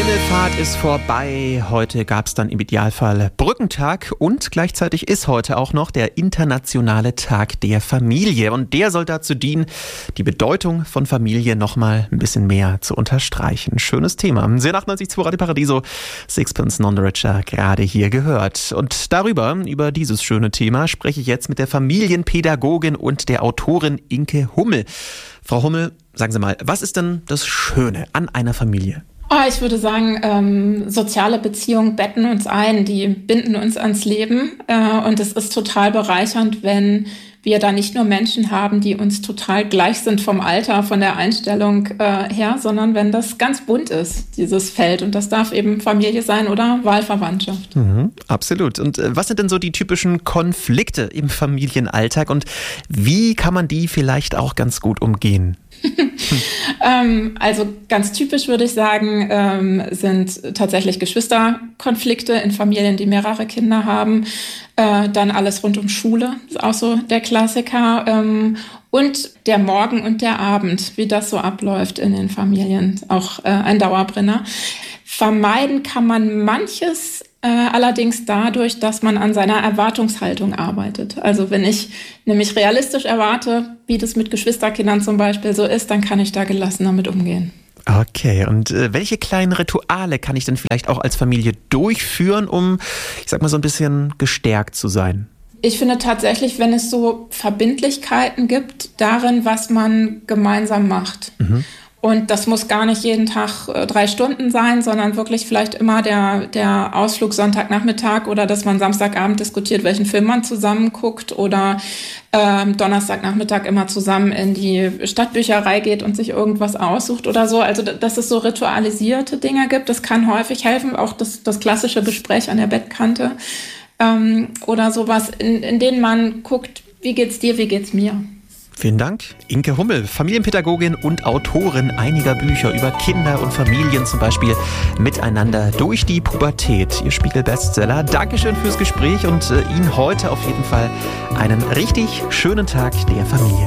Himmelfahrt ist vorbei. Heute gab es dann im Idealfall Brückentag und gleichzeitig ist heute auch noch der internationale Tag der Familie. Und der soll dazu dienen, die Bedeutung von Familie nochmal ein bisschen mehr zu unterstreichen. Schönes Thema. Sehr 98.2 Radio Paradiso, Sixpence None the Richer, gerade hier gehört. Und über dieses schöne Thema, spreche ich jetzt mit der Familienpädagogin und der Autorin Inke Hummel. Frau Hummel, sagen Sie mal, was ist denn das Schöne an einer Familie? Ich würde sagen, soziale Beziehungen betten uns ein, die binden uns ans Leben. Und es ist total bereichernd, wenn wir da nicht nur Menschen haben, die uns total gleich sind vom Alter, von der Einstellung her, sondern wenn das ganz bunt ist, dieses Feld. Und das darf eben Familie sein oder Wahlverwandtschaft. Absolut. Und was sind denn so die typischen Konflikte im Familienalltag und wie kann man die vielleicht auch ganz gut umgehen? Also ganz typisch würde ich sagen, sind tatsächlich Geschwisterkonflikte in Familien, die mehrere Kinder haben. Dann alles rund um Schule, ist auch so der Klassiker. Und der Morgen und der Abend, wie das so abläuft in den Familien, auch ein Dauerbrenner. Vermeiden kann man manches allerdings dadurch, dass man an seiner Erwartungshaltung arbeitet. Also wenn ich nämlich realistisch erwarte, wie das mit Geschwisterkindern zum Beispiel so ist, dann kann ich da gelassen damit umgehen. Okay, und welche kleinen Rituale kann ich denn vielleicht auch als Familie durchführen, um, ich sag mal, so ein bisschen gestärkt zu sein? Ich finde tatsächlich, wenn es so Verbindlichkeiten gibt, darin, was man gemeinsam macht. Und das muss gar nicht jeden Tag 3 Stunden sein, sondern wirklich vielleicht immer der Ausflug Sonntagnachmittag oder dass man Samstagabend diskutiert, welchen Film man zusammen guckt oder Donnerstagnachmittag immer zusammen in die Stadtbücherei geht und sich irgendwas aussucht oder so. Also dass es so ritualisierte Dinge gibt, das kann häufig helfen, auch das klassische Gespräch an der Bettkante oder sowas, in denen man guckt, wie geht's dir, wie geht's mir. Vielen Dank. Inke Hummel, Familienpädagogin und Autorin einiger Bücher über Kinder und Familien, zum Beispiel Miteinander durch die Pubertät, ihr Spiegel-Bestseller. Dankeschön fürs Gespräch und Ihnen heute auf jeden Fall einen richtig schönen Tag der Familie.